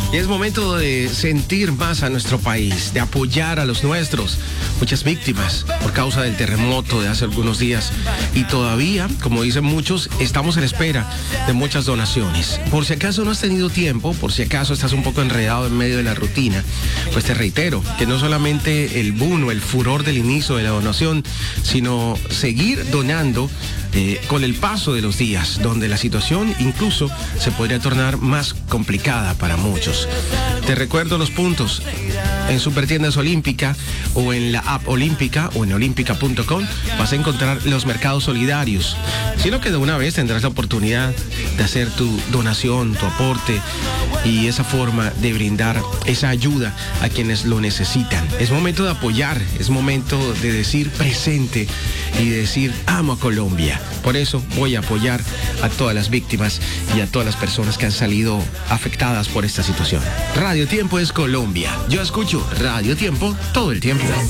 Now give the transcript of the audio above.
Y es momento de sentir más a nuestro país, de apoyar a los nuestros. Muchas víctimas por causa del terremoto de hace algunos días. Y todavía, como dicen muchos, estamos en espera de muchas donaciones. Por si acaso no has tenido tiempo, por si acaso estás un poco enredado en medio de la rutina, pues te reitero que no solamente el boom o el furor del inicio de la donación, sino seguir donando con el paso de los días, donde la situación incluso se podría tornar más complicada para muchos. Te recuerdo los puntos. En Supertiendas Olímpica o en la app Olímpica o en olímpica.com vas a encontrar los mercados solidarios, sino que de una vez tendrás la oportunidad de hacer tu donación, tu aporte y esa forma de brindar esa ayuda a quienes lo necesitan. Es momento de apoyar, es momento de decir presente y de decir amo a Colombia. Por eso voy a apoyar a todas las víctimas y a todas las personas que han salido afectadas por esta situación. Radio Tiempo es Colombia. Yo escucho Radio Tiempo todo el tiempo.